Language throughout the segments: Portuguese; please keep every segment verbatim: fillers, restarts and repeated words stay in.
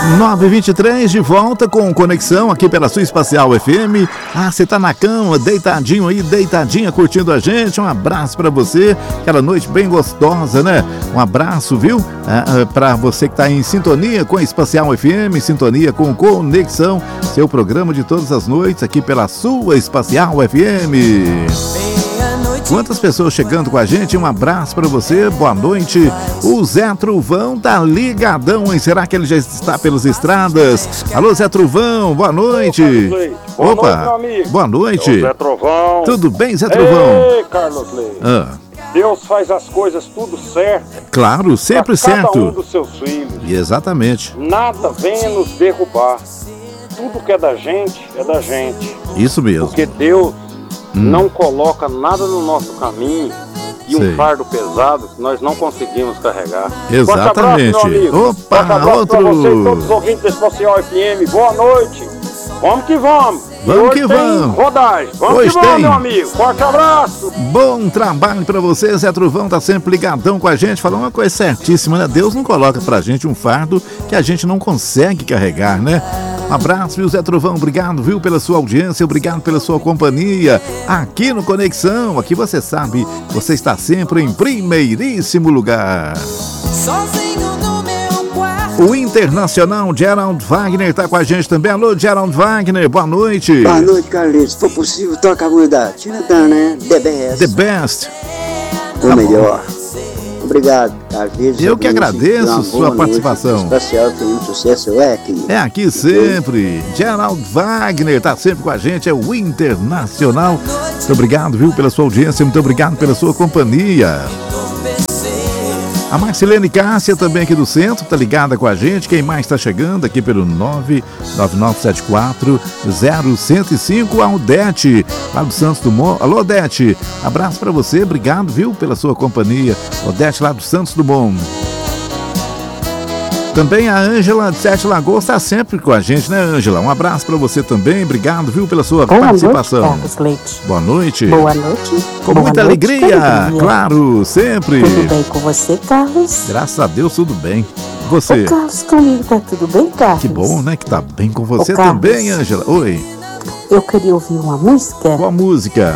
nove e vinte e três, de volta com conexão aqui pela sua Espacial F M. Ah, você tá na cama, deitadinho aí, deitadinha, curtindo a gente. Um abraço pra você, aquela noite bem gostosa, né? Um abraço, viu? Ah, pra você que tá em sintonia com a Espacial F M, sintonia com Conexão, seu programa de todas as noites aqui pela sua Espacial F M. Quantas pessoas chegando com a gente, um abraço pra você, boa noite. O Zé Truvão tá ligadão, hein? Será que ele já está pelas estradas? Alô, Zé Truvão, boa noite. Boa Opa, noite, meu amigo. Boa noite. Ô, Zé Truvão. Tudo bem, Zé Truvão? Ei, Carlos Leite. Ah. Deus faz as coisas tudo certo. Claro, sempre pra cada certo. um dos seus filhos. Exatamente. Nada venha nos derrubar. Tudo que é da gente, é da gente. Isso mesmo. Porque Deus hum. não coloca nada no nosso caminho e Sei. um fardo pesado que nós não conseguimos carregar. Exatamente. Forte abraço, meu amigo. Opa, Forte abraço outro. pra você e todos os ouvintes da Espacial F M. Boa noite. Vamos que vamos. Vamos Hoje que tem vamos. rodagem. Vamos Hoje que vamos, tem. meu amigo. Forte abraço. Bom trabalho pra você, Zé Truvão, tá sempre ligadão com a gente, falou uma coisa certíssima, né? Deus não coloca pra gente um fardo que a gente não consegue carregar, né? Um abraço, viu, Zé Truvão? Obrigado, viu, pela sua audiência, obrigado pela sua companhia aqui no Conexão. Aqui você sabe, você está sempre em primeiríssimo lugar. Sozinho no meu quarto. O Internacional Gerald Wagner está com a gente também. Alô, Gerald Wagner, boa noite. Boa noite, Carlitos. Se for possível, toca a música da Tina Turner, The Best. The Best. O melhor. Obrigado, Carlitos. Eu que agradeço sua participação. Espacial tem um sucesso, é aqui. É aqui sempre. Gerald Wagner está sempre com a gente, é o Internacional. Muito obrigado, viu, pela sua audiência, muito obrigado pela sua companhia. A Marcilene Cássia também aqui do centro, tá ligada com a gente. Quem mais está chegando aqui pelo nove nove nove sete quatro zero um zero cinco, a Odete, lá do Santos Dumont. Alô, Odete, abraço para você, obrigado, viu, pela sua companhia. Odete, lá do Santos Dumont. Também a Ângela de Sete Lagoas está sempre com a gente, né, Ângela? Um abraço para você também, obrigado, viu, pela sua Boa participação. Noite, Carlos Leite. Boa noite. Boa noite. Com Boa muita noite, alegria, alegria, claro, sempre. Tudo bem com você, Carlos? Graças a Deus, tudo bem. Você? Ô, Carlos, comigo tá tudo bem, Carlos? Que bom, né, que tá bem com você Ô, Carlos, também, Ângela. Oi. Eu queria ouvir uma música. Qual música?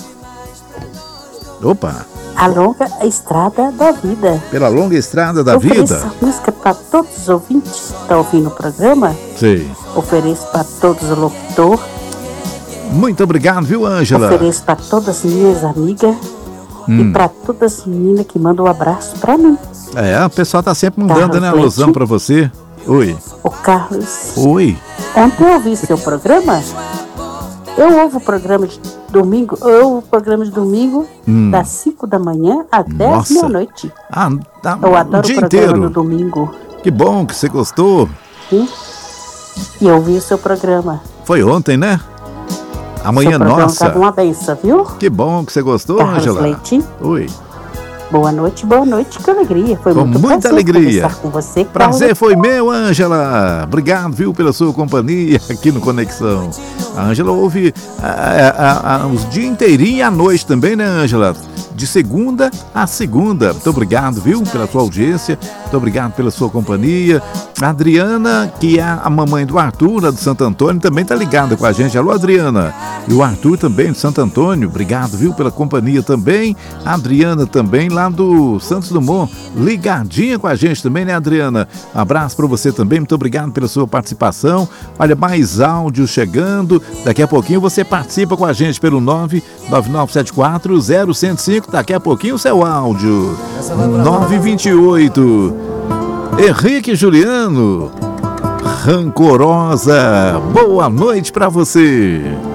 Opa. A Longa Estrada da Vida. Pela Longa Estrada da Eu Vida? ofereço essa música para todos os ouvintes que estão ouvindo o programa. Sei. Ofereço para todos os locutores. Muito obrigado, viu, Ângela? Ofereço para todas as minhas amigas. Hum. E para todas as meninas que mandam um abraço para mim. É, o pessoal tá sempre mandando, Carlos né, Leite. alusão pra você. Oi. Ô, Carlos. Oi. Ontem eu ouvi seu programa. Eu ouvo o programa de domingo, eu ouvo o programa de domingo Hum. das cinco da manhã até as Nossa. meia-noite. Ah, tá, Eu o adoro o dia programa inteiro. do domingo. Que bom que você gostou. Sim? E eu ouvi o seu programa. Foi ontem, né? Amanhã seu programa nossa. tá uma benção, viu? Que bom que você gostou, Carlos Ângela. Leite. Oi. Boa noite, boa noite, com alegria. Foi Com muito muita prazer alegria. conversar com você, Prazer Carlos. foi meu, Ângela. Obrigado, viu, pela sua companhia aqui no Conexão. A Ângela ouve a, a, a, os dias inteirinho e à noite também, né, Ângela? De segunda a segunda. Muito obrigado, viu, pela sua audiência. Muito obrigado pela sua companhia. A Adriana, que é a mamãe do Arthur, lá do Santo Antônio, também tá ligada com a gente. Alô, Adriana. E o Arthur também, de Santo Antônio. Obrigado, viu, pela companhia também. A Adriana também, lá do Santos Dumont, ligadinha com a gente também, né, Adriana? Um abraço para você também. Muito obrigado pela sua participação. Olha, mais áudios chegando. Daqui a pouquinho você participa com a gente pelo nove nove nove sete quatro zero um zero cinco. Daqui a pouquinho o seu áudio. nove vinte e oito. Henrique Juliano. Rancorosa. Boa noite pra você.